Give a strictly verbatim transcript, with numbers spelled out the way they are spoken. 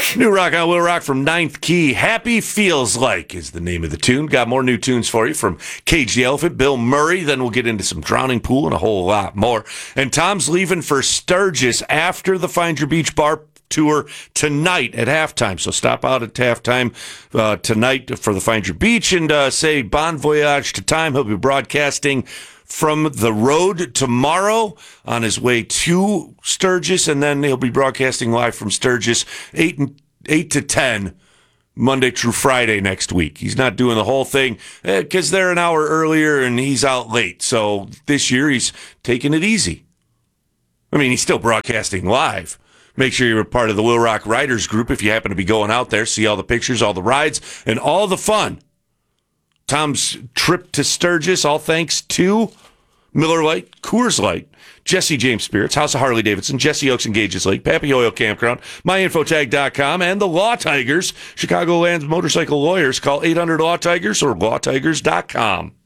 New Rock on Will Rock from Ninth Key. Happy Feels Like is the name of the tune. Got more new tunes for you from Cage the Elephant, Bill Murray. Then we'll get into some Drowning Pool and a whole lot more. And Tom's leaving for Sturgis after the Find Your Beach Bar tour tonight at halftime. So stop out at halftime uh, tonight for the Find Your Beach and uh, say bon voyage to Tom. He'll be broadcasting from the road tomorrow on his way to Sturgis, and then he'll be broadcasting live from Sturgis eight and eight to ten Monday through Friday next week. He's not doing the whole thing because uh, they're an hour earlier and he's out late. So this year he's taking it easy. I mean, he's still broadcasting live. Make sure you're a part of the Will Rock Riders group if you happen to be going out there. See all the pictures, all the rides, and all the fun. Tom's trip to Sturgis, all thanks to Miller Lite, Coors Light, Jesse James Spirits, House of Harley Davidson, Jesse Oaks and Gages Lake, Pappy Oil Campground, my info tag dot com, and the Law Tigers, Chicagoland's motorcycle lawyers. Call eight hundred Law Tigers or law tigers dot com.